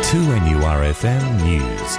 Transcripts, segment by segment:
2NURFM News.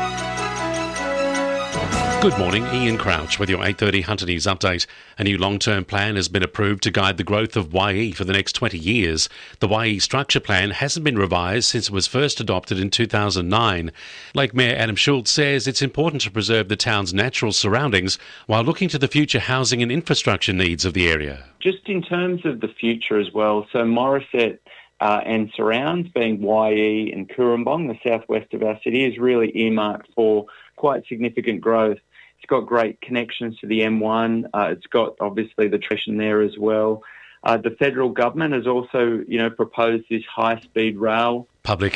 Good morning, Ian Crouch with your 8:30 Hunter News update. A new long-term plan has been approved to guide the growth of YE for the next 20 years. The YE structure plan hasn't been revised since it was first adopted in 2009. Lake Mayor Adam Schultz says it's important to preserve the town's natural surroundings while looking to the future housing and infrastructure needs of the area. Just in terms of the future as well, so Morisset and surrounds, being YE and Cooranbong, the southwest of our city, is really earmarked for quite significant growth. It's got great connections to the M1. It's got obviously the Tression there as well. The federal government has also, proposed this high-speed rail. Public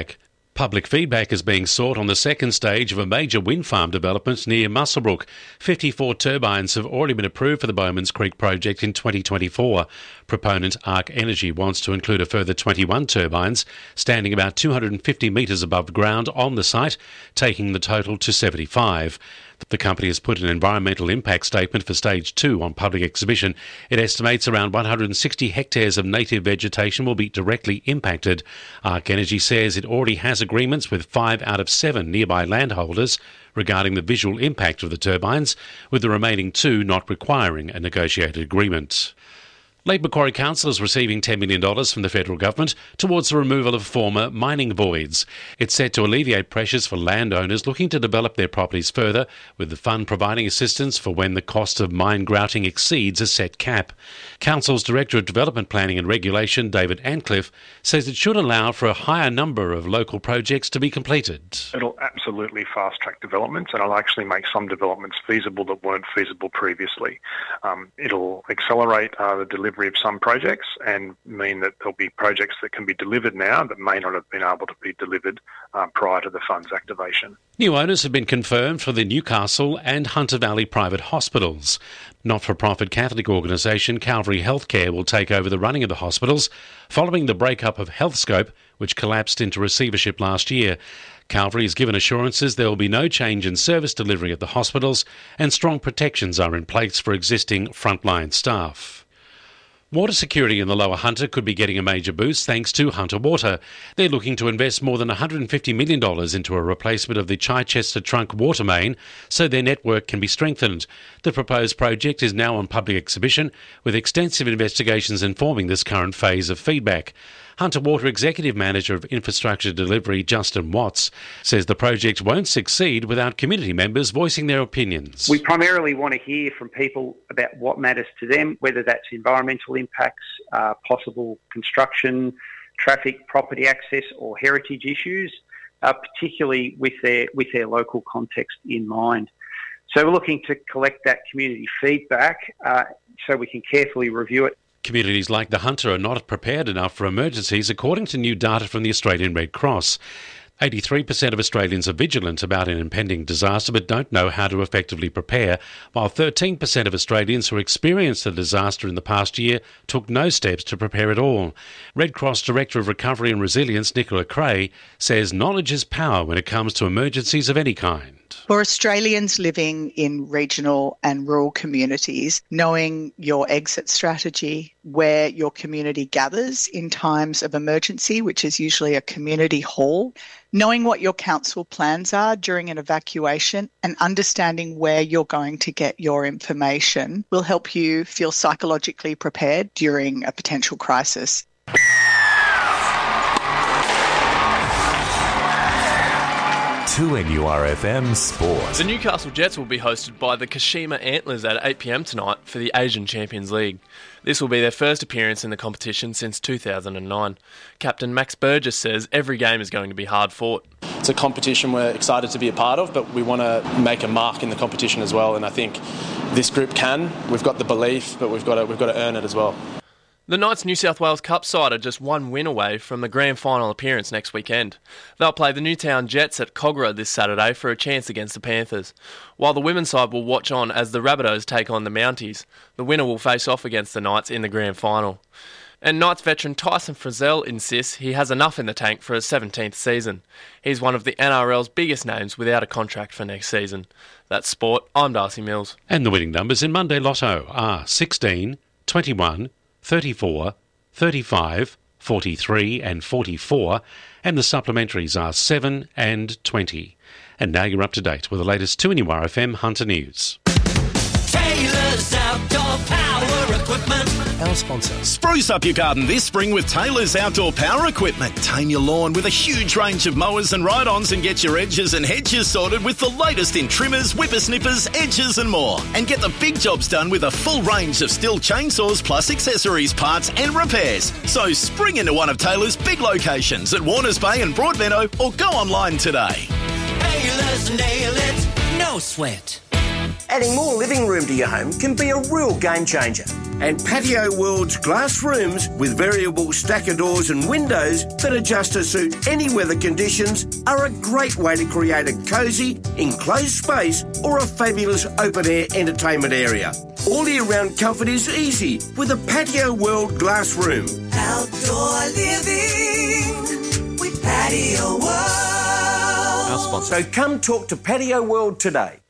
feedback is being sought on the second stage of a major wind farm development near Muswellbrook. 54 turbines have already been approved for the Bowmans Creek project in 2024. Proponent Arc Energy wants to include a further 21 turbines, standing about 250 metres above ground on the site, taking the total to 75. The company has put an environmental impact statement for Stage 2 on public exhibition. It estimates around 160 hectares of native vegetation will be directly impacted. Arc Energy says it already has agreements with 5 out of 7 nearby landholders regarding the visual impact of the turbines, with the remaining 2 not requiring a negotiated agreement. Lake Macquarie Council is receiving $10 million from the federal government towards the removal of former mining voids. It's set to alleviate pressures for landowners looking to develop their properties further, with the fund providing assistance for when the cost of mine grouting exceeds a set cap. Council's Director of Development Planning and Regulation, David Ancliffe, says it should allow for a higher number of local projects to be completed. It'll absolutely fast-track developments, and it'll actually make some developments feasible that weren't feasible previously. It'll accelerate the delivery of some projects and mean that there'll be projects that can be delivered now that may not have been able to be delivered prior to the fund's activation. New owners have been confirmed for the Newcastle and Hunter Valley private hospitals. Not-for-profit Catholic organisation Calvary Healthcare will take over the running of the hospitals following the breakup of Healthscope, which collapsed into receivership last year. Calvary has given assurances there will be no change in service delivery at the hospitals and strong protections are in place for existing frontline staff. Water security in the Lower Hunter could be getting a major boost thanks to Hunter Water. They're looking to invest more than $150 million into a replacement of the Chichester Trunk water main so their network can be strengthened. The proposed project is now on public exhibition, with extensive investigations informing this current phase of feedback. Hunter Water Executive Manager of Infrastructure Delivery, Justin Watts, says the project won't succeed without community members voicing their opinions. We primarily want to hear from people about what matters to them, whether that's environmental impacts, possible construction, traffic, property access or heritage issues, particularly with their local context in mind. So we're looking to collect that community feedback so we can carefully review it. Communities like the Hunter are not prepared enough for emergencies, according to new data from the Australian Red Cross. 83% of Australians are vigilant about an impending disaster but don't know how to effectively prepare, while 13% of Australians who experienced a disaster in the past year took no steps to prepare at all. Red Cross Director of Recovery and Resilience, Nicola Cray, says knowledge is power when it comes to emergencies of any kind. For Australians living in regional and rural communities, knowing your exit strategy, where your community gathers in times of emergency, which is usually a community hall, knowing what your council plans are during an evacuation and understanding where you're going to get your information will help you feel psychologically prepared during a potential crisis. 2NURFM Sport. The Newcastle Jets will be hosted by the Kashima Antlers at 8 p.m. tonight for the Asian Champions League. This will be their first appearance in the competition since 2009. Captain Max Burgess says every game is going to be hard fought. It's a competition we're excited to be a part of, but we want to make a mark in the competition as well, and I think this group can. We've got the belief, but we've got to earn it as well. The Knights New South Wales Cup side are just one win away from the grand final appearance next weekend. They'll play the Newtown Jets at Kogarah this Saturday for a chance against the Panthers, while the women's side will watch on as the Rabbitohs take on the Mounties. The winner will face off against the Knights in the grand final. And Knights veteran Tyson Frizell insists he has enough in the tank for his 17th season. He's one of the NRL's biggest names without a contract for next season. That's sport. I'm Darcy Mills. And the winning numbers in Monday Lotto are 16, 21, 34, 35, 43 and 44, and the supplementaries are 7 and 20. And now you're up to date with the latest 2NURFM Hunter News. Taylor's Outdoor Power Equipment. Our sponsor. Spruce up your garden this spring with Taylor's Outdoor Power Equipment. Tame your lawn with a huge range of mowers and ride-ons and get your edges and hedges sorted with the latest in trimmers, whippersnippers, edges and more. And get the big jobs done with a full range of Stihl chainsaws plus accessories, parts and repairs. So spring into one of Taylor's big locations at Warners Bay and Broadmeadow or go online today. Taylor's nail it, no sweat. Adding more living room to your home can be a real game changer. And Patio World's glass rooms with variable stacker doors and windows that adjust to suit any weather conditions are a great way to create a cosy, enclosed space or a fabulous open-air entertainment area. All year-round comfort is easy with a Patio World glass room. Outdoor living with Patio World. Our sponsor. So come talk to Patio World today.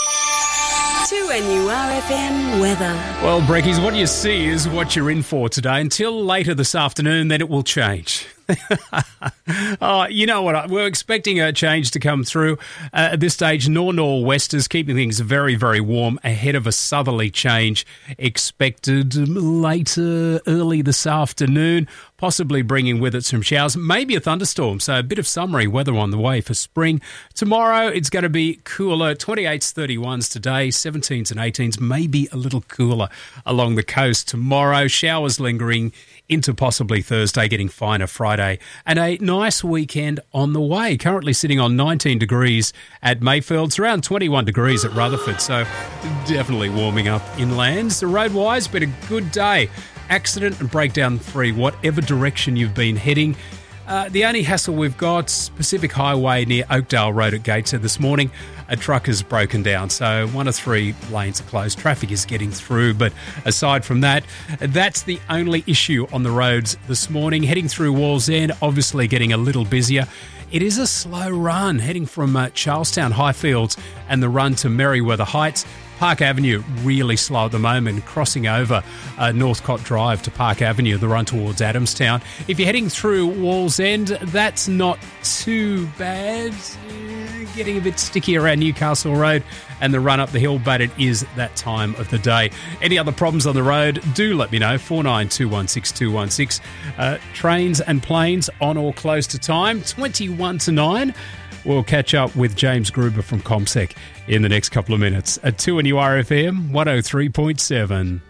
2NURFM weather. Well, Brekkies, what you see is what you're in for today until later this afternoon, then it will change. You know what? We're expecting a change to come through. At this stage, nor'westers keeping things very, very warm ahead of a southerly change expected later, early this afternoon, possibly bringing with it some showers, maybe a thunderstorm. So a bit of summery weather on the way for spring. Tomorrow, it's going to be cooler, 28s, 31s today, 17s and 18s, maybe a little cooler along the coast tomorrow. Showers lingering into possibly Thursday, getting finer Friday, and a nice weekend on the way. Currently sitting on 19 degrees at Mayfield. It's around 21 degrees at Rutherford, so definitely warming up inland. So road-wise, been a good day. Accident and breakdown-free, whatever direction you've been heading. The only hassle we've got, Pacific Highway near Oakdale Road at Gateshead this morning. A truck has broken down, so 1 of 3 lanes are closed. Traffic is getting through, but aside from that, that's the only issue on the roads this morning. Heading through Wallsend, obviously getting a little busier. It is a slow run, heading from Charlestown Highfields and the run to Merriweather Heights. Park Avenue really slow at the moment, crossing over Northcott Drive to Park Avenue, the run towards Adamstown. If you're heading through Wallsend, that's not too bad. Getting a bit sticky around Newcastle Road and the run up the hill, but it is that time of the day. Any other problems on the road, do let me know, 49216216. Trains and planes on or close to time, 21 to 9. We'll catch up with James Gruber from ComSec in the next couple of minutes at 2NURFM 103.7.